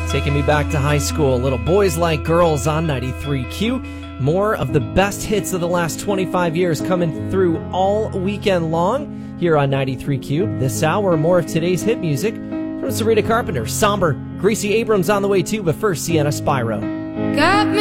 Taking me back to high school, little Boys Like Girls on 93Q. More of the best hits of the last 25 years coming through all weekend long here on 93Q. This hour, more of today's hit music from Sabrina Carpenter, Somber, Gracie Abrams on the way too, but first, Sienna Spyro. Got me